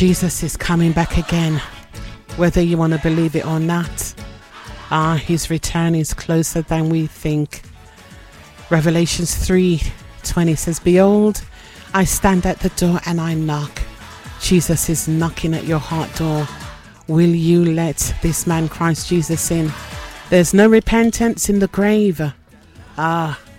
Jesus is coming back again, whether you want to believe it or not. His return is closer than we think. Revelations 3:20 says, behold, I stand at the door and I knock. Jesus is knocking at your heart door. Will you let this man Christ Jesus in? There's no repentance in the grave.